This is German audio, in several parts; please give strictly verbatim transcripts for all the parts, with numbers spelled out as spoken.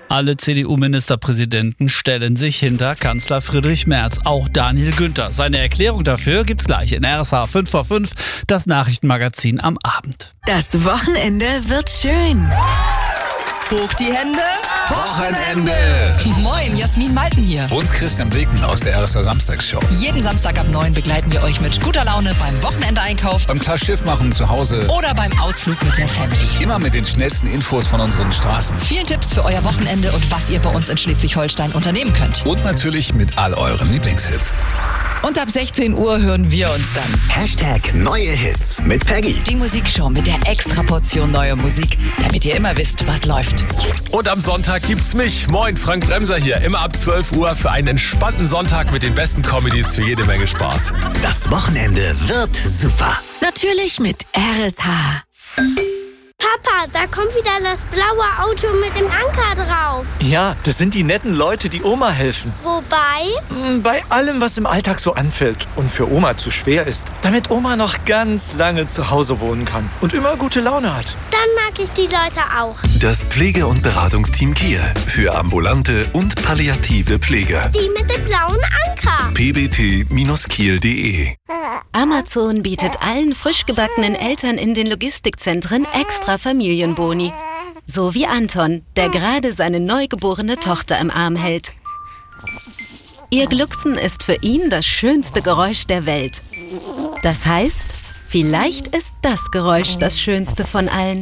Alle C D U-Ministerpräsidenten stellen sich hinter Kanzler Friedrich Merz, auch Daniel Günther. Seine Erklärung dafür gibt's gleich in R S H fünf vor fünf, das Nachrichtenmagazin am Abend. Das Wochenende wird schön. Hoch die Hände. Wochenende. Moin, Jasmin Malten hier. Und Christian Bleken aus der R S H Samstagsshow. Jeden Samstag ab neun begleiten wir euch mit guter Laune beim Wochenendeinkauf, Beim klar Schiff machen zu Hause oder beim Ausflug mit der Family. immer mit den schnellsten Infos von unseren Straßen. Vielen Tipps für euer Wochenende und was ihr bei uns in Schleswig-Holstein unternehmen könnt. Und natürlich mit all euren Lieblingshits. Und ab sechzehn Uhr hören wir uns dann. Hashtag neue Hits mit Peggy. Die Musikshow mit der extra Portion neuer Musik, damit ihr immer wisst, was läuft. Und am Sonntag gibt's mich. Moin, Frank Bremser hier. Immer ab zwölf Uhr für einen entspannten Sonntag mit den besten Comedies für jede Menge Spaß. Das Wochenende wird super. Natürlich mit R S H. Papa, da kommt wieder das blaue Auto mit dem Anker drauf. Ja, das sind die netten Leute, die Oma helfen. Wobei? Hm, Bei allem, was im Alltag so anfällt und für Oma zu schwer ist. Damit Oma noch ganz lange zu Hause wohnen kann und immer gute Laune hat. Dann mag ich die Leute auch. Das Pflege- und Beratungsteam Kiel für ambulante und palliative Pflege. Die mit dem blauen Anker. p b t Bindestrich kiel punkt d e Amazon bietet allen frisch gebackenen Eltern in den Logistikzentren extra Familienboni. So wie Anton, der gerade seine neugeborene Tochter im Arm hält. Ihr Glucksen ist für ihn das schönste Geräusch der Welt. Das heißt, vielleicht ist das Geräusch das schönste von allen.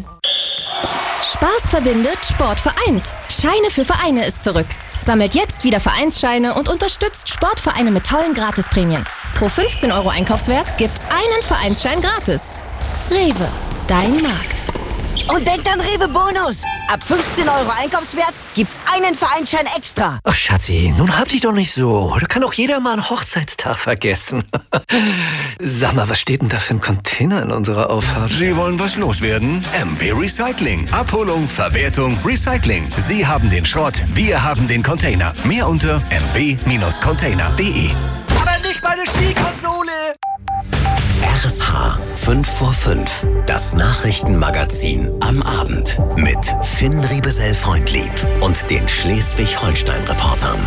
Spaß verbindet, Sport vereint. Scheine für Vereine ist zurück. Sammelt jetzt wieder Vereinsscheine und unterstützt Sportvereine mit tollen Gratisprämien. Pro fünfzehn Euro Einkaufswert gibt's einen Vereinsschein gratis. Rewe, dein Markt. Und denkt an Rewe Bonus. Ab fünfzehn Euro Einkaufswert gibt's einen Vereinsschein extra. Ach Schatzi, nun hab dich doch nicht so. Da kann doch jeder mal einen Hochzeitstag vergessen. Sag mal, was steht denn da für ein Container in unserer Auffahrt? Sie wollen was loswerden? M W Recycling. Abholung, Verwertung, Recycling. Sie haben den Schrott, wir haben den Container. Mehr unter m w Container punkt d e. Aber nicht meine Spielkonsole. R S H fünf vor fünf. Das Nachrichtenmagazin am Abend mit Finn Riebesell-Freundlieb und den Schleswig-Holstein-Reportern.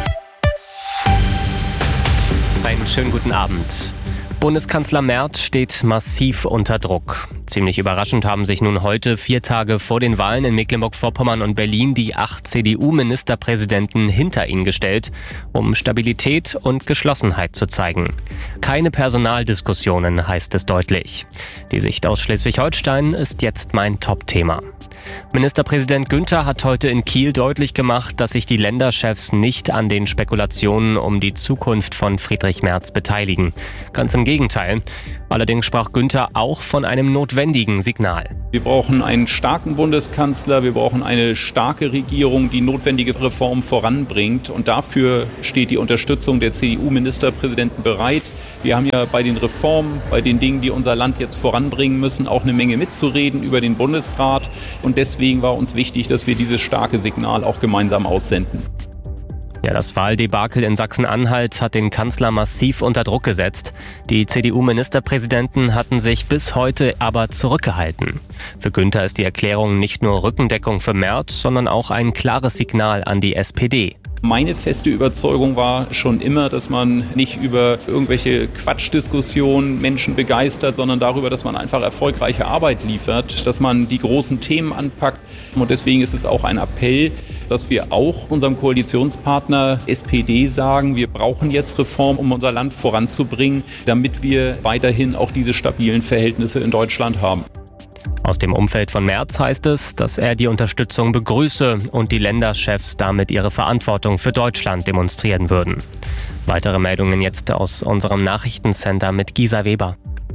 Einen schönen guten Abend. Bundeskanzler Merz steht massiv unter Druck. Ziemlich überraschend haben sich nun heute, vier Tage vor den Wahlen in Mecklenburg-Vorpommern und Berlin, die acht C D U-Ministerpräsidenten hinter ihn gestellt, um Stabilität und Geschlossenheit zu zeigen. Keine Personaldiskussionen, heißt es deutlich. Die Sicht aus Schleswig-Holstein ist jetzt mein Top-Thema. Ministerpräsident Günther hat heute in Kiel deutlich gemacht, dass sich die Länderchefs nicht an den Spekulationen um die Zukunft von Friedrich Merz beteiligen. Ganz im Gegenteil. Allerdings sprach Günther auch von einem notwendigen Signal. Wir brauchen einen starken Bundeskanzler, wir brauchen eine starke Regierung, die notwendige Reformen voranbringt. Und dafür steht die Unterstützung der C D U-Ministerpräsidenten bereit. Wir haben ja bei den Reformen, bei den Dingen, die unser Land jetzt voranbringen müssen, auch eine Menge mitzureden über den Bundesrat. Und deswegen war uns wichtig, dass wir dieses starke Signal auch gemeinsam aussenden. Ja, das Wahldebakel in Sachsen-Anhalt hat den Kanzler massiv unter Druck gesetzt. Die C D U-Ministerpräsidenten hatten sich bis heute aber zurückgehalten. Für Günther ist die Erklärung nicht nur Rückendeckung für Merz, sondern auch ein klares Signal an die S P D. Meine feste Überzeugung war schon immer, dass man nicht über irgendwelche Quatschdiskussionen Menschen begeistert, sondern darüber, dass man einfach erfolgreiche Arbeit liefert, dass man die großen Themen anpackt. Und deswegen ist es auch ein Appell, dass wir auch unserem Koalitionspartner S P D sagen, wir brauchen jetzt Reformen, um unser Land voranzubringen, damit wir weiterhin auch diese stabilen Verhältnisse in Deutschland haben. Aus dem Umfeld von Merz heißt es, dass er die Unterstützung begrüße und die Länderchefs damit ihre Verantwortung für Deutschland demonstrieren würden. Weitere Meldungen jetzt aus unserem Nachrichtencenter mit Gisa Weber.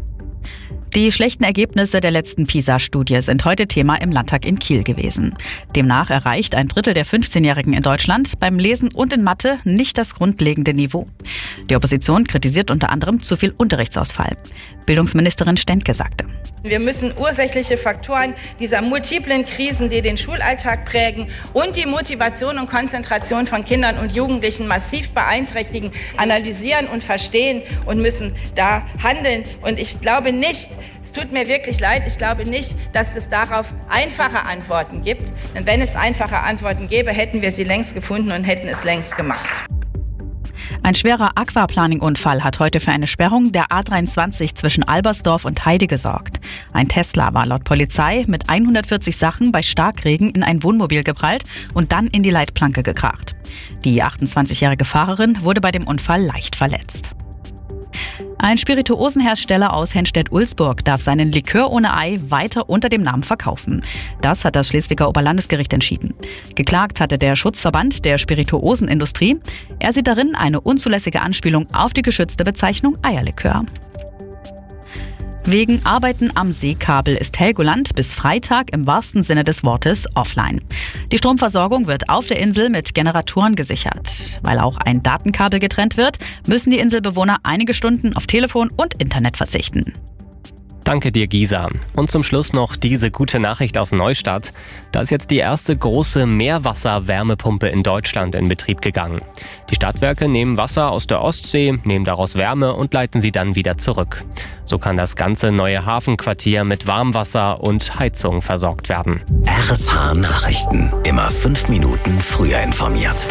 Die schlechten Ergebnisse der letzten PISA-Studie sind heute Thema im Landtag in Kiel gewesen. Demnach erreicht ein Drittel der fünfzehnjährigen in Deutschland beim Lesen und in Mathe nicht das grundlegende Niveau. Die Opposition kritisiert unter anderem zu viel Unterrichtsausfall. Bildungsministerin Stendke sagte: Wir müssen ursächliche Faktoren dieser multiplen Krisen, die den Schulalltag prägen und die Motivation und Konzentration von Kindern und Jugendlichen massiv beeinträchtigen, analysieren und verstehen und müssen da handeln. Und ich glaube nicht, Es tut mir wirklich leid. Ich glaube nicht, dass es darauf einfache Antworten gibt. Denn wenn es einfache Antworten gäbe, hätten wir sie längst gefunden und hätten es längst gemacht. Ein schwerer Aquaplaning-Unfall hat heute für eine Sperrung der A dreiundzwanzig zwischen Albersdorf und Heide gesorgt. Ein Tesla war laut Polizei mit hundertvierzig Sachen bei Starkregen in ein Wohnmobil geprallt und dann in die Leitplanke gekracht. Die achtundzwanzigjährige Fahrerin wurde bei dem Unfall leicht verletzt. Ein Spirituosenhersteller aus Henstedt-Ulzburg darf seinen Likör ohne Ei weiter unter dem Namen verkaufen. Das hat das Schleswiger Oberlandesgericht entschieden. Geklagt hatte der Schutzverband der Spirituosenindustrie. Er sieht darin eine unzulässige Anspielung auf die geschützte Bezeichnung Eierlikör. Wegen Arbeiten am Seekabel ist Helgoland bis Freitag im wahrsten Sinne des Wortes offline. Die Stromversorgung wird auf der Insel mit Generatoren gesichert. Weil auch ein Datenkabel getrennt wird, müssen die Inselbewohner einige Stunden auf Telefon und Internet verzichten. Danke dir, Gisa. Und zum Schluss noch diese gute Nachricht aus Neustadt. Da ist jetzt die erste große Meerwasser-Wärmepumpe in Deutschland in Betrieb gegangen. Die Stadtwerke nehmen Wasser aus der Ostsee, nehmen daraus Wärme und leiten sie dann wieder zurück. So kann das ganze neue Hafenquartier mit Warmwasser und Heizung versorgt werden. R S H Nachrichten. Immer fünf Minuten früher informiert.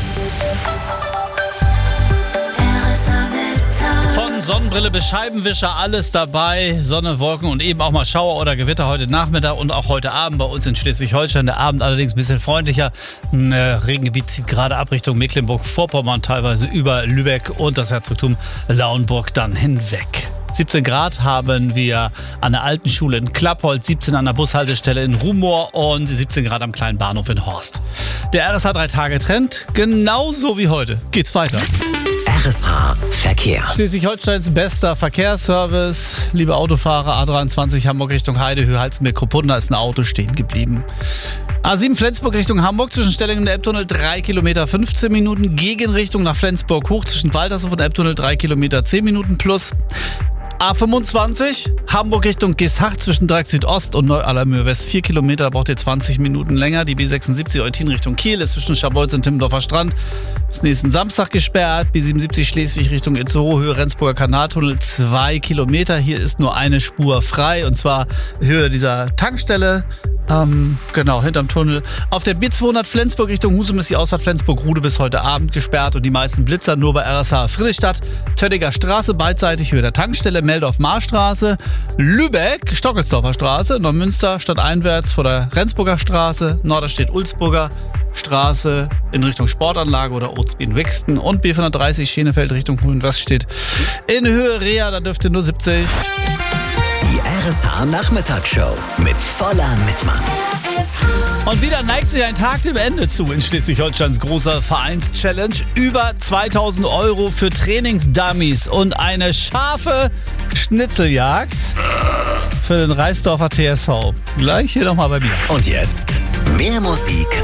Von Sonnenbrille bis Scheibenwischer, alles dabei. Sonne, Wolken und eben auch mal Schauer oder Gewitter heute Nachmittag und auch heute Abend bei uns in Schleswig-Holstein. Der Abend allerdings ein bisschen freundlicher. Ein äh, Regengebiet zieht gerade ab Richtung Mecklenburg-Vorpommern, teilweise über Lübeck und das Herzogtum Lauenburg dann hinweg. siebzehn Grad haben wir an der alten Schule in Klappholt, siebzehn an der Bushaltestelle in Rumohr und siebzehn Grad am kleinen Bahnhof in Horst. Der R S H drei Tage Trend, genauso wie heute. Geht's weiter. R S H Verkehr. Schleswig-Holsteins bester Verkehrsservice. Liebe Autofahrer, A dreiundzwanzig Hamburg Richtung Heidehöhe, Halzenbeck-Kruppun, da ist ein Auto stehen geblieben. A sieben Flensburg Richtung Hamburg zwischen Stellingen und Elbtunnel drei Kilometer fünfzehn Minuten. Gegenrichtung nach Flensburg hoch zwischen Waltershof und Elbtunnel drei Kilometer zehn Minuten plus. A fünfundzwanzig, Hamburg Richtung Geesthacht zwischen Dreieck Südost und Neu-Allermöhr West vier Kilometer, da braucht ihr zwanzig Minuten länger. Die B sechsundsiebzig Eutin Richtung Kiel ist zwischen Scharbeutz und Timmendorfer Strand bis nächsten Samstag gesperrt. B siebenundsiebzig Schleswig Richtung Itzehoe, Höhe Rendsburger Kanaltunnel zwei Kilometer. Hier ist nur eine Spur frei und zwar Höhe dieser Tankstelle. Ähm, genau, hinterm Tunnel. Auf der B zweihundert Flensburg Richtung Husum ist die Ausfahrt Flensburg-Rude bis heute Abend gesperrt und die meisten Blitzer nur bei R S H Friedrichstadt, Töttinger Straße, beidseitig Höhe der Tankstelle, Meldorf-Marstraße, Lübeck, Stockelsdorfer Straße, Neumünster stadteinwärts vor der Rendsburger Straße, Norderstedt Ulzburger Straße in Richtung Sportanlage oder Oatsbien-Wixten und B fünfhundertdreißig Schenefeld Richtung Hohenweststedt in Höhe Rea, da dürfte nur siebzig. Die R S H Nachmittagsshow mit voller Mitmann. Und wieder neigt sich ein Tag dem Ende zu in Schleswig-Holsteins großer Vereins-Challenge. Über zweitausend Euro für Trainingsdummies und eine scharfe Schnitzeljagd für den Reisdorfer T S V. Gleich hier nochmal bei mir. Und jetzt mehr Musik